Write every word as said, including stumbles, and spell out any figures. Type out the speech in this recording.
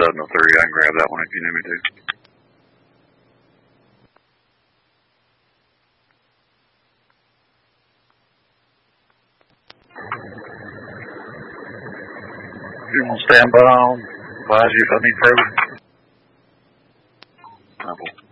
seven oh three. I can grab that one if you need me to. You want to stand by on? Advise you if I need further.